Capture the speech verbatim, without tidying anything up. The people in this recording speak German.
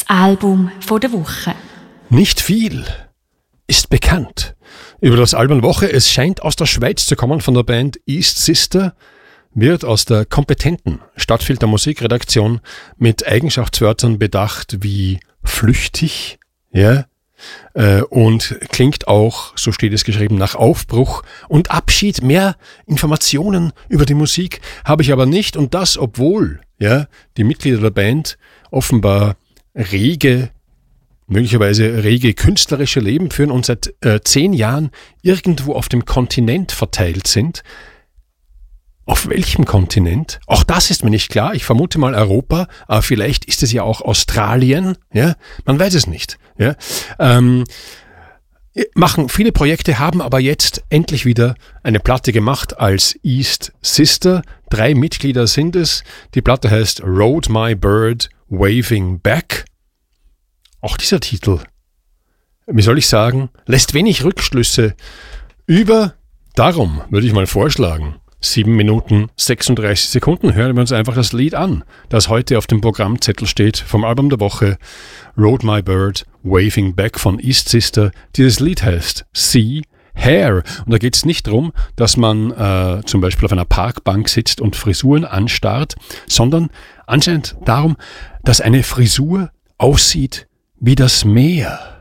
Das Album von der Woche. Nicht viel ist bekannt über das Album der Woche. Es scheint aus der Schweiz zu kommen von der Band East Sister, wird aus der kompetenten Stadtfilter Musikredaktion mit Eigenschaftswörtern bedacht wie flüchtig, ja, äh, und klingt auch, so steht es geschrieben, nach Aufbruch und Abschied. Mehr Informationen über die Musik habe ich aber nicht, und das, obwohl ja die Mitglieder der Band offenbar rege, möglicherweise rege künstlerische Leben führen und seit äh, zehn Jahren irgendwo auf dem Kontinent verteilt sind. Auf welchem Kontinent? Auch das ist mir nicht klar. Ich vermute mal Europa, aber vielleicht ist es ja auch Australien. Ja, man weiß es nicht. Ja, ähm, machen viele Projekte, haben aber jetzt endlich wieder eine Platte gemacht als East Sister. Drei Mitglieder sind es. Die Platte heißt Rode My Bird Waving Back. Auch dieser Titel, wie soll ich sagen, lässt wenig Rückschlüsse über. Darum würde ich mal vorschlagen, sieben Minuten sechsunddreißig Sekunden hören wir uns einfach das Lied an, das heute auf dem Programmzettel steht vom Album der Woche, Rode My Bird Waving Back von East Sister. Dieses Lied heißt Sea Hair. Und da geht es nicht darum, dass man äh, zum Beispiel auf einer Parkbank sitzt und Frisuren anstarrt, sondern anscheinend darum, dass eine Frisur aussieht wie das Meer.